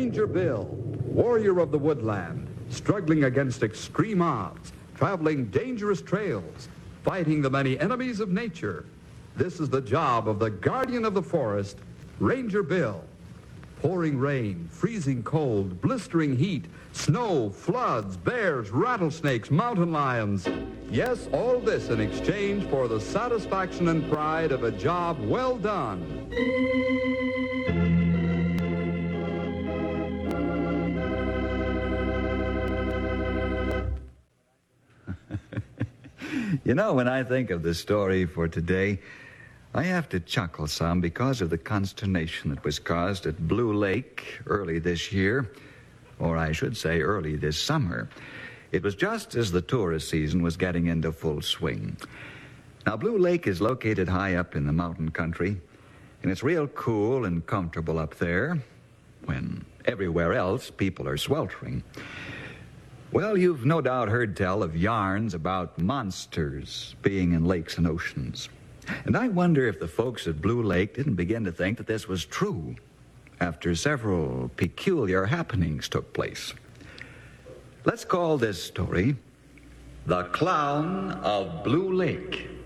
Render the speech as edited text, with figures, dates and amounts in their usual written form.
Ranger Bill, warrior of the woodland, struggling against extreme odds, traveling dangerous trails, fighting the many enemies of nature. This is the job of the guardian of the forest, Ranger Bill. Pouring rain, freezing cold, blistering heat, snow, floods, bears, rattlesnakes, mountain lions. Yes, all this in exchange for the satisfaction and pride of a job well done. You know, when I think of the story for today, I have to chuckle some because of the consternation that was caused at Blue Lake early this year, or I should say early this summer. It was just as the tourist season was getting into full swing. Now, Blue Lake is located high up in the mountain country, and it's real cool and comfortable up there when everywhere else people are sweltering. Well, you've no doubt heard tell of yarns about monsters being in lakes and oceans. And I wonder if the folks at Blue Lake didn't begin to think that this was true after several peculiar happenings took place. Let's call this story The Clown of Blue Lake.